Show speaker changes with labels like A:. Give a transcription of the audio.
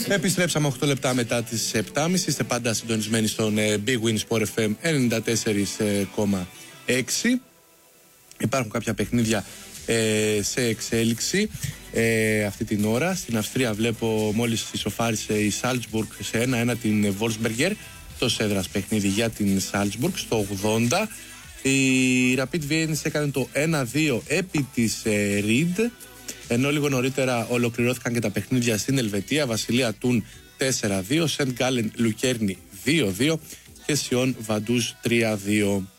A: Επιστρέψαμε 8 λεπτά μετά τις 7.30. Είστε πάντα συντονισμένοι στον Big Win Sport FM 94,6. Υπάρχουν κάποια παιχνίδια σε εξέλιξη αυτή την ώρα. Στην Αυστρία βλέπω μόλις ισοφάρισε η Salzburg σε 1-1 την Wolfsberger. Εκτός έδρας παιχνίδι για την Salzburg στο 80. Η Rapid Vienna έκανε το 1-2 επί της Ried, ενώ λίγο νωρίτερα ολοκληρώθηκαν και τα παιχνίδια στην Ελβετία. Βασιλεία Τούν 4-2, Σεντ Γκάλεν Λουκέρνη 2-2 και Σιόν Βαντούζ 3-2.